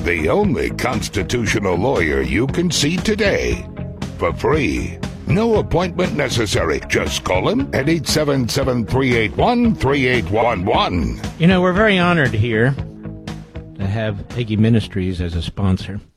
the only constitutional lawyer you can see today. For free. No appointment necessary. Just call him at 877-381-3811. You know, we're very honored here to have Iggy Ministries as a sponsor.